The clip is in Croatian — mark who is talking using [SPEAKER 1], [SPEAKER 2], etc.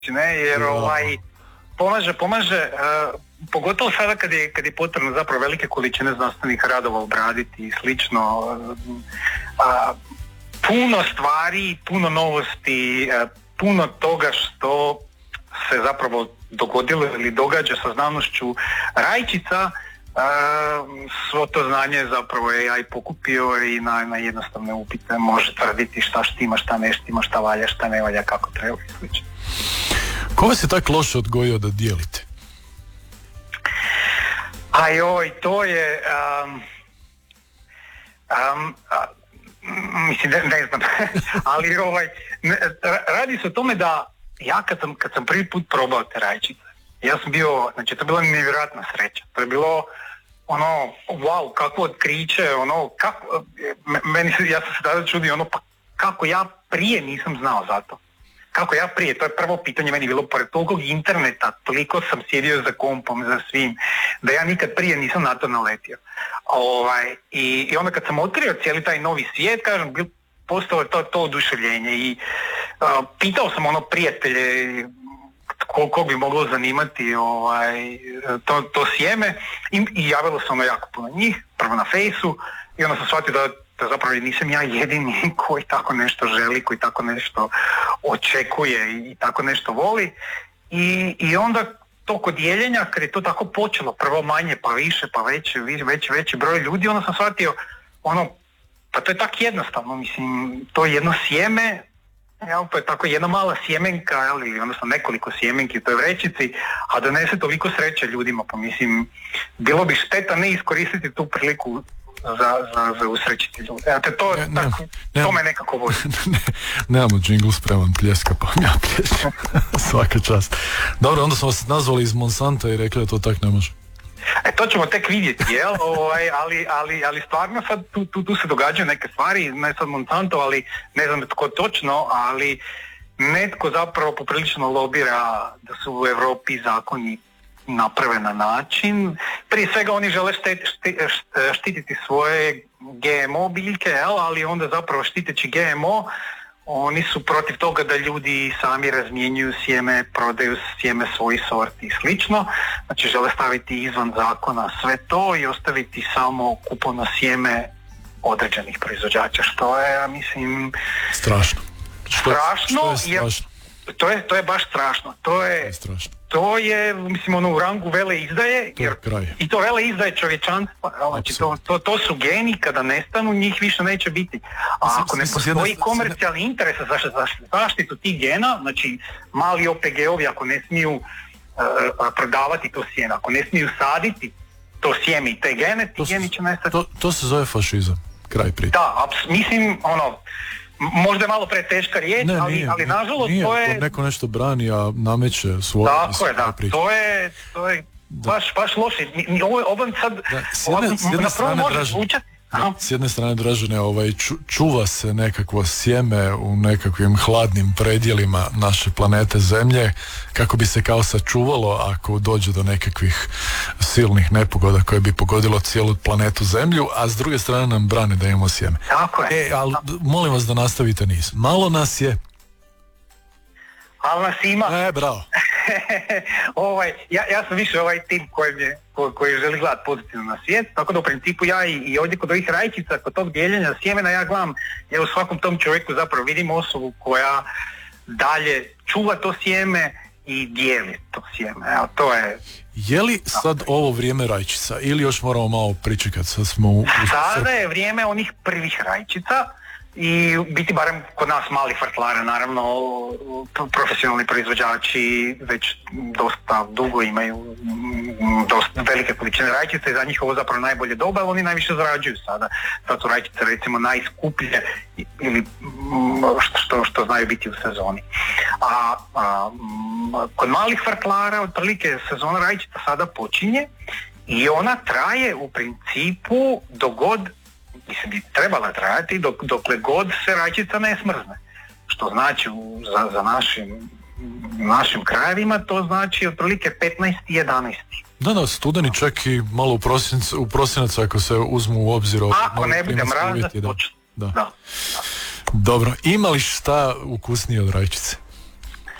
[SPEAKER 1] ne, jer pomaže, pogotovo sada kad je potrebno zapravo velike količine znanstvenih radova obraditi i slično. Puno stvari, puno novosti, puno toga što se zapravo dogodilo ili događa sa znanošću rajčica, svo to znanje zapravo AI pokupio i na jednostavne upite može tvrditi šta štima, šta ne štima, šta valja, šta ne valja, kako treba i slično.
[SPEAKER 2] Ko vas je tako loše odgojio da dijelite?
[SPEAKER 1] To je mislim, ne znam, ali radi se o tome da ja kad sam prvi put probao te rajčice, ja sam bio, znači to je bila nevjerojatna sreća, to je bilo wow, kakvo otkriće, ja sam se tada čudio, pa kako ja prije nisam znao za to. Kako ja prije, to je prvo pitanje meni bilo, pored tolikog interneta, toliko sam sjedio za kompom, za svim, da ja nikad prije nisam na to naletio. I onda kad sam otkrio cijeli taj novi svijet, kažem, postalo je to oduševljenje i pitao sam prijatelje koliko bi moglo zanimati to sjeme i javilo se jako puno njih, prvo na Fejsu, i onda sam shvatio da zapravo nisam ja jedini koji tako nešto želi, koji tako nešto očekuje i tako nešto voli. I onda to kod dijeljenja, kad je to tako počelo, prvo manje, pa više, pa veći broj ljudi, onda sam shvatio, pa to je tako jednostavno, mislim, to je jedno sjeme, to je tako jedna mala sjemenka, odnosno nekoliko sjemenki u toj vrećici, a donese toliko sreće ljudima, pa mislim, bilo bi šteta ne iskoristiti tu priliku za usrećiti ljudi. To me nekako vodi.
[SPEAKER 2] Nemamo džingl spreman, pljeska, pa ja pljeskam. Svaka čast. Dobro, onda smo vas nazvali iz Monsanta i rekli da to tak ne može.
[SPEAKER 1] To ćemo tek vidjeti, jel? Ali stvarno sad tu se događaju neke stvari, ne sad Monsanto, ali ne znam tko točno, ali netko zapravo poprilično lobira da su u Europi zakoni naprave na način. Prije svega oni žele štititi svoje GMO biljke, ali onda zapravo štiteći GMO oni su protiv toga da ljudi sami razmjenjuju sjeme, prodaju sjeme svojih sorti i slično. Znači žele staviti izvan zakona sve to i ostaviti samo kupovno sjeme određenih proizvođača, što je, ja mislim,
[SPEAKER 2] strašno.
[SPEAKER 1] To je baš strašno. To je, mislim, u rangu veleizdaje, i to veleizdaje čovječanstva. Znači, to su geni, kada nestanu, njih više neće biti. A ako ne postoji komercijalni interes za zaštitu tih gena, znači mali OPG-ovi ako ne smiju prodavati to sjeme, ako ne smiju saditi to sjeme i te gene, ti geni će nestati.
[SPEAKER 2] To se zove fašizam, kraj priče.
[SPEAKER 1] Da, mislim, možda je malo preteška riječ, ali nažalost
[SPEAKER 2] nije,
[SPEAKER 1] to je...
[SPEAKER 2] neko nešto brani, a nameće svoje...
[SPEAKER 1] Tako je, da, to je baš loše. Ovo sad...
[SPEAKER 2] S jedne strane, Dražene, čuva se nekakvo sjeme u nekakvim hladnim predjelima naše planete Zemlje, kako bi se kao sačuvalo ako dođe do nekakvih silnih nepogoda koje bi pogodilo cijelu planetu Zemlju, a s druge strane nam brane da imamo sjeme.
[SPEAKER 1] Tako je.
[SPEAKER 2] Ali molim vas da nastavite niz. Malo nas je.
[SPEAKER 1] Ali nas ima.
[SPEAKER 2] Bravo.
[SPEAKER 1] Ja sam više tim koji želi gledati pozitivno na svijet, tako da u principu ja i ovdje kod ovih rajčica, kod tog dijeljenja sjemena, ja gledam, ja u svakom tom čovjeku zapravo vidim osobu koja dalje čuva to sjeme i dijeli to sjeme. Evo, to je...
[SPEAKER 2] Je li sad ovo vrijeme rajčica ili još moramo malo pričekati?
[SPEAKER 1] Sada je vrijeme onih prvih rajčica i biti barem kod nas malih vrtlara, naravno profesionalni proizvođači već dosta dugo imaju dosta velike količine rajčica i za njih ovo zapravo najbolje doba, ali oni najviše zarađuju sada. Sad su rajčice recimo najskuplje ili što znaju biti u sezoni. A kod malih vrtlara otprilike sezona rajčica sada počinje i ona traje u principu bi trebala trajati dokle god se rajčica ne smrzne. Što znači za našim krajevima to znači otprilike 15.11.
[SPEAKER 2] Da, studeni čak i malo u prosinac ako se uzmu u obzir.
[SPEAKER 1] Ako ne bude mraza, točno. Da.
[SPEAKER 2] Dobro, ima li šta ukusnije od rajčice?